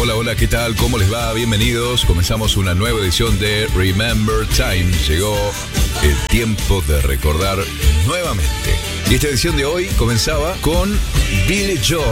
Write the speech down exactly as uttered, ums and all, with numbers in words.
Hola, hola, ¿qué tal? ¿Cómo les va? Bienvenidos. Comenzamos una nueva edición de Remember Time. Llegó el tiempo de recordar nuevamente. Y esta edición de hoy comenzaba con Billy Joel.